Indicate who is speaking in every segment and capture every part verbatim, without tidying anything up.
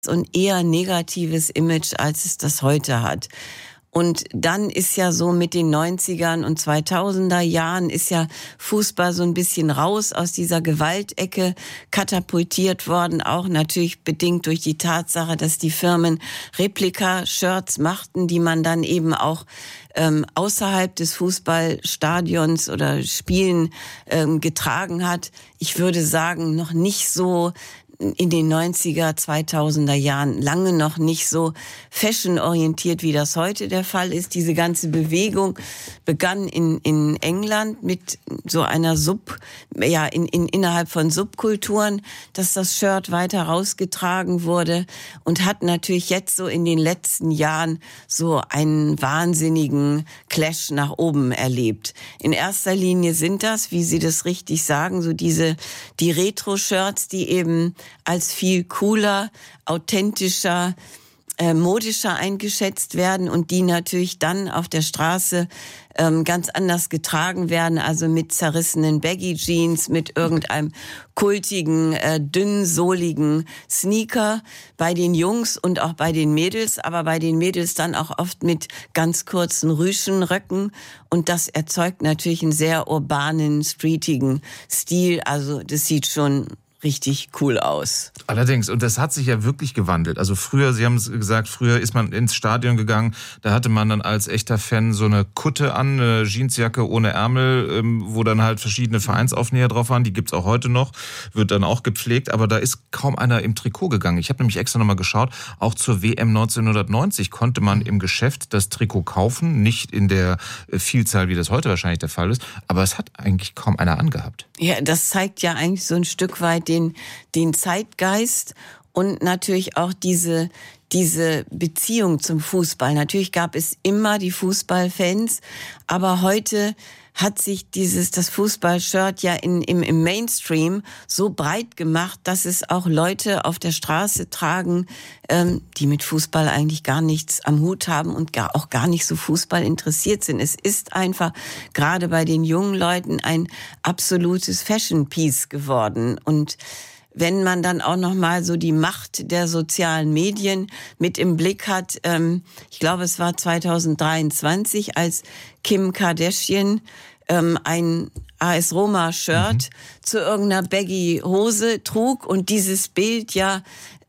Speaker 1: und eher negatives Image, als es das heute hat. Und dann ist ja so mit den neunzigern und zweitausender Jahren ist ja Fußball so ein bisschen raus aus dieser Gewaltecke katapultiert worden, auch natürlich bedingt durch die Tatsache, dass die Firmen Replika-Shirts machten, die man dann eben auch ähm, außerhalb des Fußballstadions oder Spielen ähm, getragen hat. Ich würde sagen, noch nicht so in den neunziger, zweitausender Jahren lange noch nicht so fashionorientiert, wie das heute der Fall ist. Diese ganze Bewegung begann in, in England mit so einer Sub, ja, in, in, innerhalb von Subkulturen, dass das Shirt weiter rausgetragen wurde und hat natürlich jetzt so in den letzten Jahren so einen wahnsinnigen Clash nach oben erlebt. In erster Linie sind das, wie Sie das richtig sagen, so diese, die Retro-Shirts, die eben als viel cooler, authentischer, äh, modischer eingeschätzt werden und die natürlich dann auf der Straße ähm, ganz anders getragen werden, also mit zerrissenen Baggy-Jeans, mit irgendeinem kultigen, äh, dünnsohligen Sneaker bei den Jungs und auch bei den Mädels, aber bei den Mädels dann auch oft mit ganz kurzen Rüschenröcken und das erzeugt natürlich einen sehr urbanen, streetigen Stil, also das sieht schon richtig cool aus.
Speaker 2: Allerdings, und das hat sich ja wirklich gewandelt. Also früher, Sie haben es gesagt, früher ist man ins Stadion gegangen, da hatte man dann als echter Fan so eine Kutte an, eine Jeansjacke ohne Ärmel, wo dann halt verschiedene Vereinsaufnäher drauf waren, die gibt's auch heute noch, wird dann auch gepflegt, aber da ist kaum einer im Trikot gegangen. Ich habe nämlich extra nochmal geschaut, auch zur W M neunzehnhundertneunzig konnte man im Geschäft das Trikot kaufen, nicht in der Vielzahl, wie das heute wahrscheinlich der Fall ist, aber es hat eigentlich kaum einer angehabt.
Speaker 1: Ja, das zeigt ja eigentlich so ein Stück weit den, den Zeitgeist und natürlich auch diese, diese Beziehung zum Fußball. Natürlich gab es immer die Fußballfans, aber heute hat sich dieses, das Fußballshirt ja in, im, im Mainstream so breit gemacht, dass es auch Leute auf der Straße tragen, ähm, die mit Fußball eigentlich gar nichts am Hut haben und gar, auch gar nicht so Fußball interessiert sind. Es ist einfach gerade bei den jungen Leuten ein absolutes Fashion-Piece geworden und wenn man dann auch noch mal so die Macht der sozialen Medien mit im Blick hat, ähm, ich glaube, es war zweitausenddreiundzwanzig, als Kim Kardashian ähm, ein A S Roma-Shirt mhm. zu irgendeiner Baggy-Hose trug und dieses Bild ja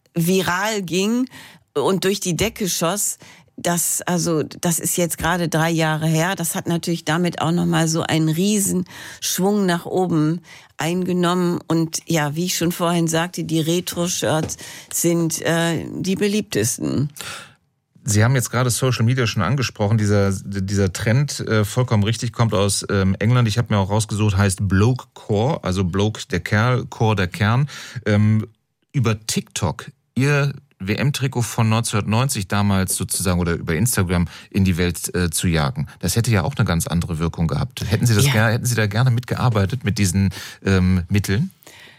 Speaker 1: viral ging und durch die Decke schoss. Das, also, das ist jetzt gerade drei Jahre her. Das hat natürlich damit auch nochmal so einen riesen Schwung nach oben eingenommen. Und ja, wie ich schon vorhin sagte, die Retro-Shirts sind äh, die beliebtesten.
Speaker 2: Sie haben jetzt gerade Social Media schon angesprochen. Dieser dieser Trend, äh, vollkommen richtig, kommt aus ähm, England. Ich habe mir auch rausgesucht, heißt Bloke Core, also Bloke der Kerl, Core der Kern. Ähm, über TikTok, Ihr W M-Trikot von neunzehnhundertneunzig damals sozusagen oder über Instagram in die Welt äh, zu jagen. Das hätte ja auch eine ganz andere Wirkung gehabt. Hätten Sie das ja. gerne, hätten Sie da gerne mitgearbeitet mit diesen ähm, Mitteln?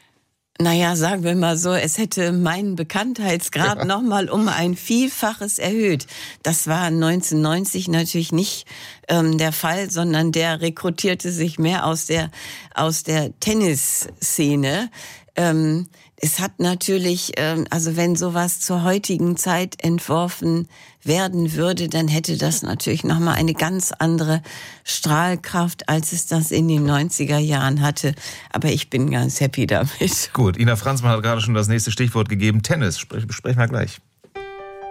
Speaker 1: Naja, sagen wir mal so, es hätte meinen Bekanntheitsgrad ja. nochmal um ein Vielfaches erhöht. Das war neunzehnhundertneunzig natürlich nicht ähm, der Fall, sondern der rekrutierte sich mehr aus der, aus der Tennisszene. Ähm, es hat natürlich, ähm, also wenn sowas zur heutigen Zeit entworfen werden würde, dann hätte das natürlich nochmal eine ganz andere Strahlkraft, als es das in den neunziger Jahren hatte. Aber ich bin ganz happy damit.
Speaker 2: Gut, Ina Franzmann hat gerade schon das nächste Stichwort gegeben. Tennis, besprechen wir gleich.